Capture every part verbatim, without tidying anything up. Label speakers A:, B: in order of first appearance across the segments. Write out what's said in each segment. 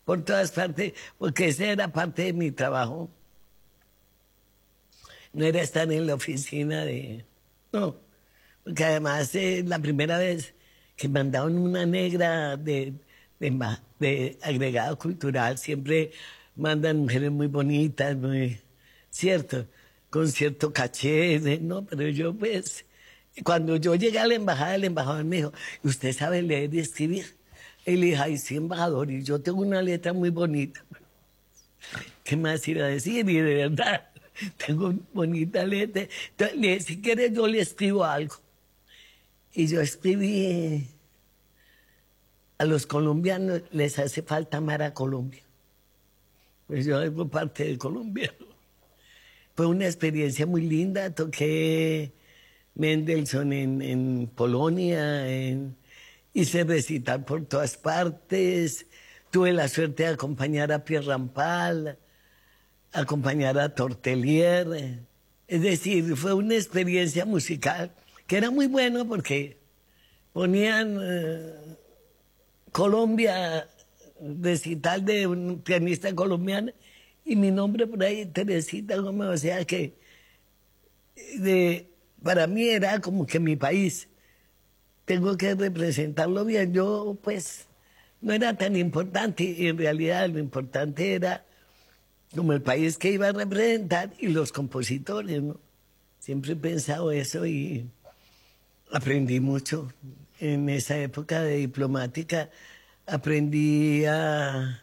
A: por todas partes, porque esa era parte de mi trabajo. No era estar en la oficina de... No, porque además eh, la primera vez que mandaron una negra de, de, de agregado cultural, siempre mandan mujeres muy bonitas, muy... ¿Cierto? Con cierto caché, de, no, pero yo pues... Cuando yo llegué a la embajada, el embajador me dijo, ¿usted sabe leer y escribir? Y le dije, ay, sí, embajador, y yo tengo una letra muy bonita. ¿Qué más iba a decir? Y de verdad, tengo bonita letra. Entonces, le dije, si quiere yo le escribo algo. Y yo escribí, a los colombianos les hace falta amar a Colombia. Pues yo hago parte de Colombia. Fue una experiencia muy linda, toqué Mendelssohn en, en Polonia, en, hice recitar por todas partes, tuve la suerte de acompañar a Pierre Rampal, acompañar a Tortelier, es decir, fue una experiencia musical que era muy bueno porque ponían eh, Colombia, recital de un pianista colombiano, y mi nombre por ahí, Teresita Gómez, o sea que de, para mí era como que mi país, tengo que representarlo bien. Yo, pues, no era tan importante, y en realidad lo importante era como el país que iba a representar y los compositores, ¿no? Siempre he pensado eso y aprendí mucho. En esa época de diplomática aprendí a,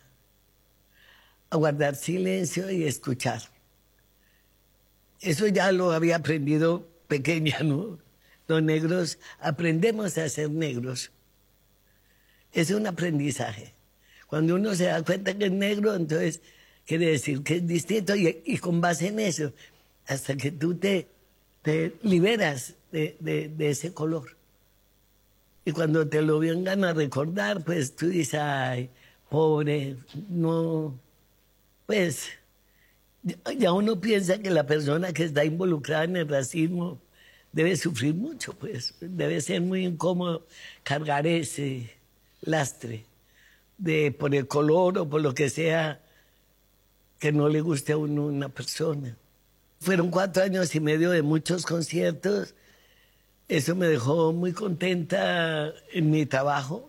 A: a guardar silencio y escuchar. Eso ya lo había aprendido pequeña, ¿no? Los negros aprendemos a ser negros. Es un aprendizaje. Cuando uno se da cuenta que es negro, entonces quiere decir que es distinto y, y con base en eso, hasta que tú te, te liberas de, de, de ese color. Y cuando te lo vengan a recordar, pues tú dices, ay, pobre, no, pues ya uno piensa que la persona que está involucrada en el racismo debe sufrir mucho, pues debe ser muy incómodo cargar ese lastre de por el color o por lo que sea que no le guste a uno una persona. Fueron cuatro años y medio de muchos conciertos. Eso me dejó muy contenta en mi trabajo.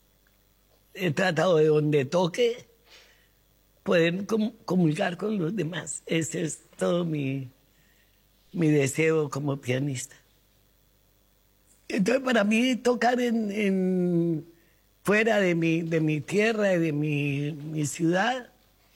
A: He tratado de donde toque poder com comunicar con los demás. Ese es todo mi, mi deseo como pianista. Entonces, para mí, tocar en, en, fuera de mi, de mi tierra y de mi, mi ciudad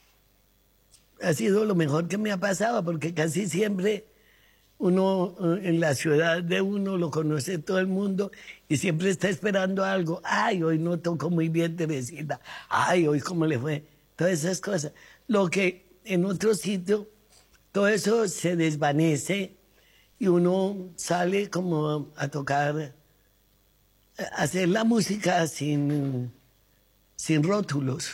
A: ha sido lo mejor que me ha pasado, porque casi siempre uno en la ciudad de uno lo conoce todo el mundo y siempre está esperando algo. Ay, hoy no tocó muy bien Teresita. Ay, hoy cómo le fue. Todas esas cosas. Lo que en otro sitio, todo eso se desvanece y uno sale como a tocar, a hacer la música sin, sin rótulos.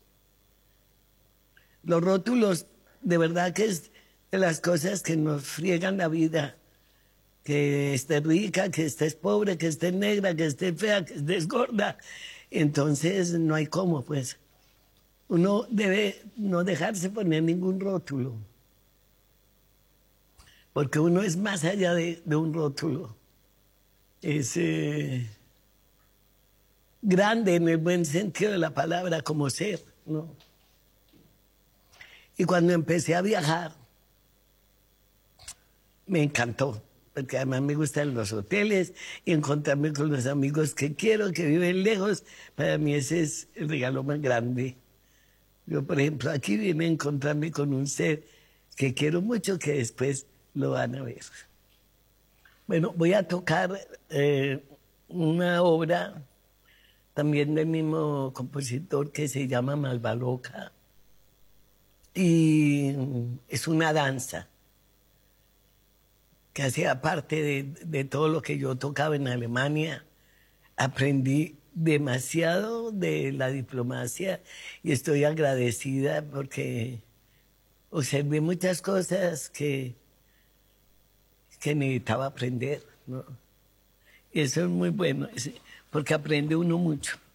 A: Los rótulos, de verdad que es de las cosas que nos friegan la vida. Que estés rica, que estés pobre, que estés negra, que estés fea, que estés gorda. Entonces no hay cómo, pues. Uno debe no dejarse poner ningún rótulo. Porque uno es más allá de, de un rótulo. Es eh, grande en el buen sentido de la palabra como ser, ¿no? Y cuando empecé a viajar, me encantó, porque además me gustan los hoteles y encontrarme con los amigos que quiero, que viven lejos. Para mí ese es el regalo más grande. Yo, por ejemplo, aquí vine a encontrarme con un ser que quiero mucho, que después lo van a ver. Bueno, voy a tocar eh, una obra también del mismo compositor que se llama Malvaloca. Y es una danza que hacía parte de, de todo lo que yo tocaba en Alemania. Aprendí demasiado de la diplomacia y estoy agradecida porque observé muchas cosas que, que necesitaba aprender, ¿no? Y eso es muy bueno, porque aprende uno mucho.